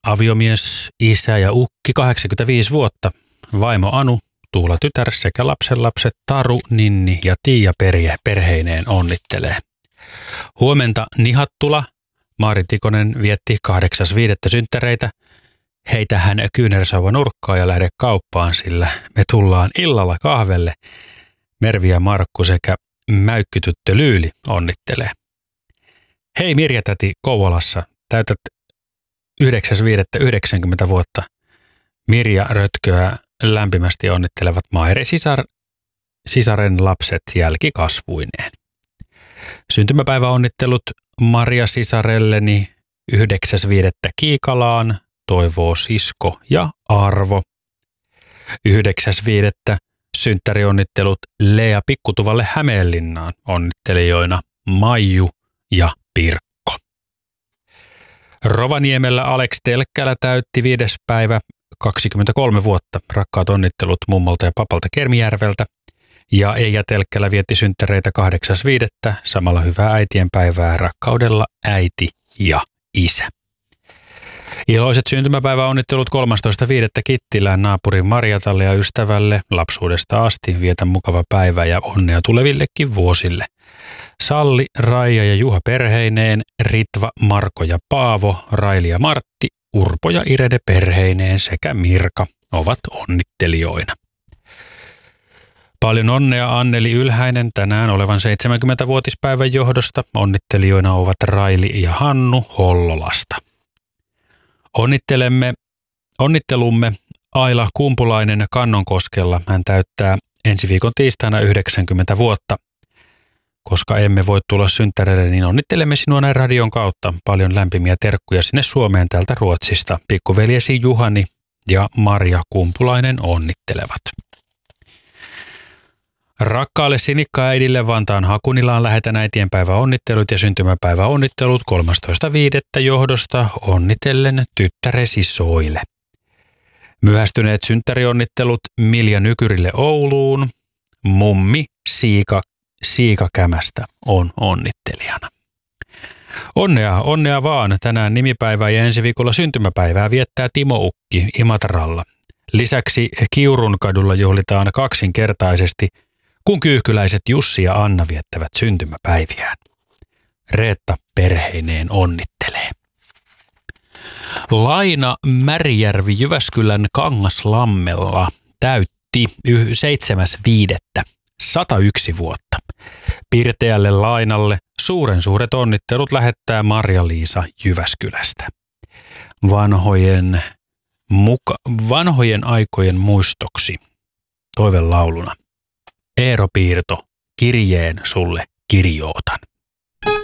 aviomies, isä ja ukki 85 vuotta. Vaimo Anu, Tuula tytär sekä lapsenlapset Taru, Ninni ja Tiia perheineen onnittelee. Huomenta Nihattula. Maari Tikonen vietti 8.5. synttäreitä. Heitä hän kyynärsauva nurkkaa ja lähde kauppaan, sillä me tullaan illalla kahvelle. Mervi ja Markku sekä mäykkytyttö Lyyli onnittelee. Hei Mirja-täti Kouvolassa, täytät 9.5.90 vuotta. Mirja Rötköä lämpimästi onnittelevat Mairi sisaren lapset jälkikasvuineen. Syntymäpäiväonnittelut Maria sisarelleni 9.5. Kiikalaan, toivoo sisko ja Arvo. 9.5. synttärionnittelut Lea Pikkutuvalle Hämeenlinnaan, onnittelijoina Maiju ja Pirkko. Rovaniemellä Alex Telkkälä täytti 5. päivä 23 vuotta. Rakkaat onnittelut mummolta ja papalta Kermijärveltä. Ja Eija Telkkälä vietti synttäreitä 8.5. Samalla hyvää äitienpäivää rakkaudella äiti ja isä. Iloiset syntymäpäiväonnittelut 13.5. Kittilään naapurin Marjatalle ja ystävälle lapsuudesta asti. Vietä mukava päivä ja onnea tulevillekin vuosille. Salli, Raija ja Juha perheineen, Ritva, Marko ja Paavo, Raili ja Martti, Urpo ja Irede perheineen sekä Mirka ovat onnittelijoina. Paljon onnea Anneli Ylhäinen tänään olevan 70-vuotispäivän johdosta. Onnittelijoina ovat Raili ja Hannu Hollolasta. Onnittelumme Aila Kumpulainen Kannonkoskella. Hän täyttää ensi viikon tiistaina 90 vuotta. Koska emme voi tulla synttäreille, niin onnittelemme sinua näin radion kautta. Paljon lämpimiä terkkuja sinne Suomeen täältä Ruotsista. Pikkuveljesi Juhani ja Marja Kumpulainen onnittelevat. Rakkaalle sinikkaäidille Vantaan Hakunilaan lähetän äitienpäivä onnittelut ja syntymäpäivä onnittelut 13.5. johdosta onnitellen tyttäresi Soile. Myöhästyneet synttärionnittelut Milja Nykyrille Ouluun. Mummi Siika Kämästä on onnittelijana. Onnea vaan. Tänään nimipäivää ja ensi viikolla syntymäpäivää viettää Timo Ukki Imatralla. Lisäksi Kiurunkadulla juhlitaan kaksinkertaisesti, kun kyyhkyläiset Jussi ja Anna viettävät syntymäpäiviään. Reetta perheineen onnittelee. Laina Märijärvi Jyväskylän Kangaslammella täytti 7.5. 101 vuotta. Pirteälle Lainalle suuret onnittelut lähettää Marja-Liisa Jyväskylästä. Vanhojen aikojen muistoksi toivelauluna. Eero Piirto, kirjeen sulle kirjootan.